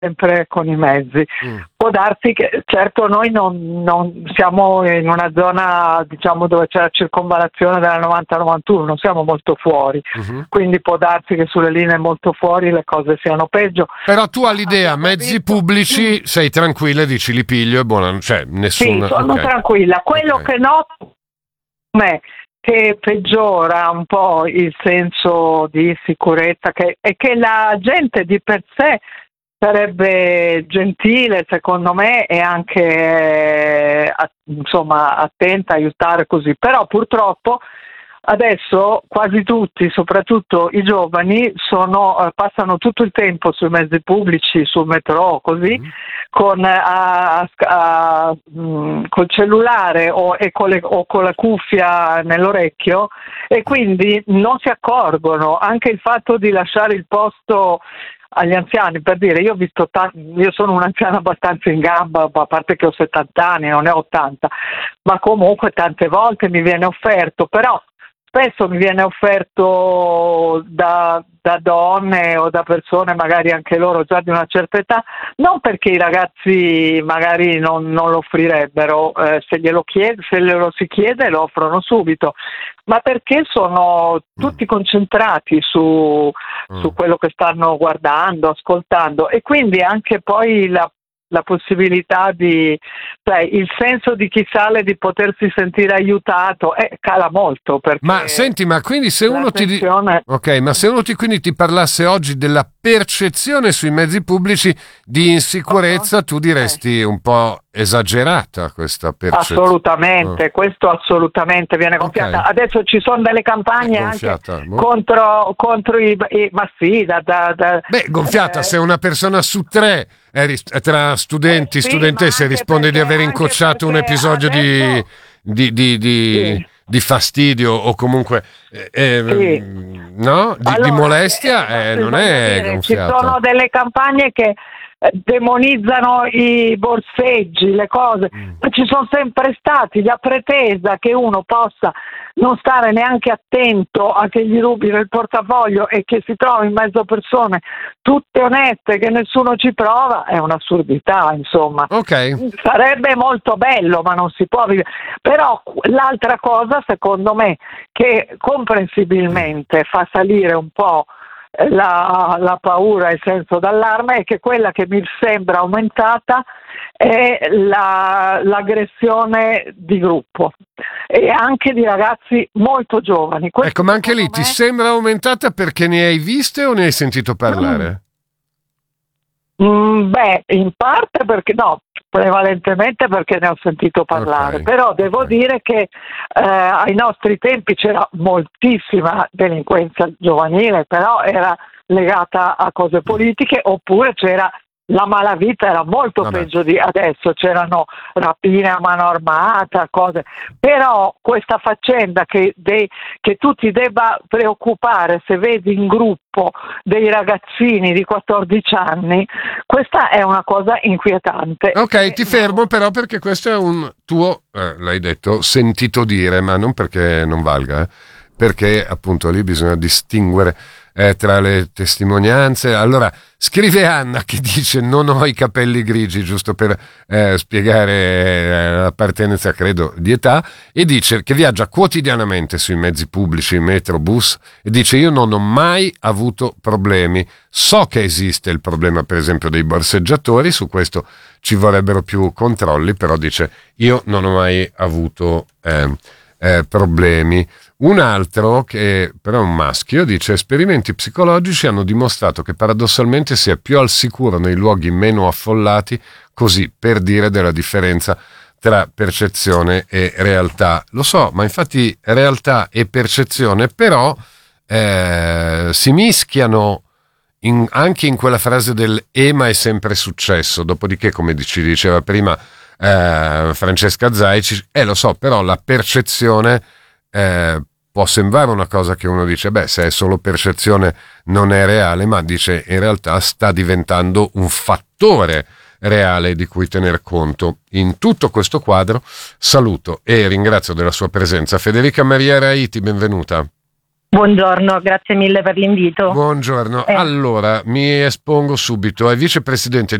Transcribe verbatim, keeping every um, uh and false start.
sempre con i mezzi. Mm. Può darsi che, certo, noi non, non siamo in una zona, diciamo, dove c'è la circonvallazione della novanta novantuno, non siamo molto fuori, Mhm. quindi può darsi che sulle linee molto fuori le cose siano peggio. Però tu hai l'idea, Abbiamo mezzi visto- pubblici, sei tranquilla e dici li piglio e buona, cioè Sì, nessun... sono ok. tranquilla. Quello Ok. che noto è che peggiora un po' il senso di sicurezza che, e che la gente di per sé sarebbe gentile, secondo me, e anche eh, a- insomma attenta, aiutare così. Però purtroppo adesso quasi tutti, soprattutto i giovani, sono, eh, passano tutto il tempo sui mezzi pubblici, sul metro, così, Mhm. con, a- a- a- mh, col cellulare o, e con le- o con la cuffia nell'orecchio, e quindi non si accorgono. Anche il fatto di lasciare il posto agli anziani, per dire, io ho visto ta- io sono un'anziana abbastanza in gamba, a parte che ho settanta anni, non ne ho ottanta, ma comunque tante volte mi viene offerto, però spesso mi viene offerto da, da donne o da persone magari anche loro già di una certa età, non perché i ragazzi magari non, non lo offrirebbero, eh, se glielo chiede, se glielo si chiede lo offrono subito, ma perché sono tutti concentrati su, su quello che stanno guardando, ascoltando, e quindi anche poi la la possibilità di, cioè il senso di chi sale di potersi sentire aiutato eh, cala molto, perché Ma senti, ma quindi se uno ti di- l'attenzione- ok, ma se uno ti quindi ti parlasse oggi della percezione sui mezzi pubblici di insicurezza, tu diresti un po' esagerata questa percezione. assolutamente, questo assolutamente viene Ok. gonfiata. Adesso ci sono delle campagne Eh, anche gonfiata, boh. contro, contro i, i ma sì, da, da, da- Beh, gonfiata eh, se una persona su tre è ris- è tra studenti, Eh sì, studentesse ma anche risponde di perché- aver anche incocciato un perché episodio di, adesso- di, di, di, Sì. di fastidio o comunque eh, eh, Sì. no? Di, di Allora, molestia, eh, eh, non voglio è dire, gonfiata. Ci sono delle campagne che eh, demonizzano i borseggi, le cose, Mm. ma ci sono sempre stati, la pretesa che uno possa non stare neanche attento a che gli rubino il portafoglio e che si trovi in mezzo a persone tutte oneste, che nessuno ci prova, è un'assurdità, insomma. Ok, Sarebbe molto bello, ma non si può vivere. Però l'altra cosa, secondo me, che comprensibilmente fa salire un po' la, la paura e il senso d'allarme, è che quella che mi sembra aumentata è la, l'aggressione di gruppo e anche di ragazzi molto giovani. Questo, ecco, ma anche lì secondo ti me, sembra aumentata perché ne hai viste o ne hai sentito parlare? Mm, beh, in parte perché no, prevalentemente perché ne ho sentito parlare, Ok, però devo ok. dire che eh, ai nostri tempi c'era moltissima delinquenza giovanile, però era legata a cose politiche, oppure c'era la malavita, era molto Vabbè. peggio di adesso, c'erano rapine a mano armata, cose, però questa faccenda che, dei, che tu ti debba preoccupare se vedi in gruppo dei ragazzini di quattordici anni, questa è una cosa inquietante. Ok, E ti non- fermo però perché questo è un tuo, eh, l'hai detto, sentito dire, ma non perché non valga, eh, perché appunto lì bisogna distinguere eh, tra le testimonianze. Allora, scrive Anna che dice non ho i capelli grigi, giusto per eh, spiegare eh, l'appartenenza, credo, di età, e dice che viaggia quotidianamente sui mezzi pubblici, metro, bus, e dice io non ho mai avuto problemi. So che esiste il problema, per esempio, dei borseggiatori, su questo ci vorrebbero più controlli, però dice io non ho mai avuto eh, eh, problemi. Un altro, che però è un maschio, dice esperimenti psicologici hanno dimostrato che paradossalmente si è più al sicuro nei luoghi meno affollati, così per dire della differenza tra percezione e realtà. Lo so, ma infatti realtà e percezione però eh, si mischiano in, anche in quella frase del "e ma è sempre successo", dopodiché, come ci diceva prima eh, Francesca Zaici, eh lo so, però la percezione eh, può sembrare una cosa che uno dice, beh, se è solo percezione non è reale, ma dice in realtà sta diventando un fattore reale di cui tener conto. In tutto questo quadro saluto e ringrazio della sua presenza Federica Maria Raiti, benvenuta. Buongiorno, grazie mille per l'invito. Buongiorno, Eh. allora mi espongo subito. È vicepresidente